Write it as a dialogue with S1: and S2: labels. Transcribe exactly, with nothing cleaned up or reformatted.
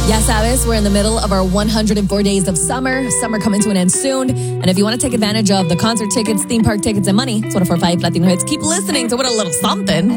S1: Ya sabes, we're in the middle of our one hundred four days of summer. Summer coming to an end soon. And if you want to take advantage of the concert tickets, theme park tickets, and money, it's one oh four point five Latino Hits. Keep listening to What a Little Something.